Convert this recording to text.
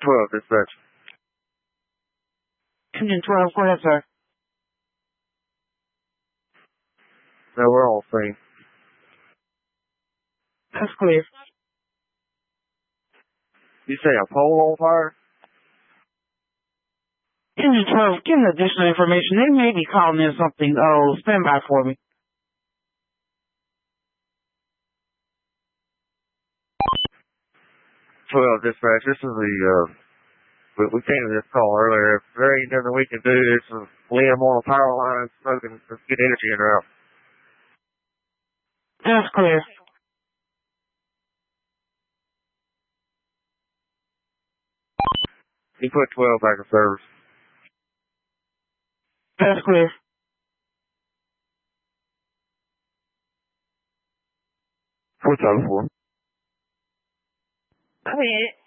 12, dispatch. Engine 12, go ahead, sir. No, we're all free. That's clear. You say a pole on fire? Engine 12, give them additional information. They may be calling in something. Oh, stand by for me. Well, dispatch, this is we came to this call earlier. If there ain't nothing we can do, this is Liam on a power line smoking, let's get energy in her out. That's clear. You put 12 back in service. That's clear. What's that for? Go ahead.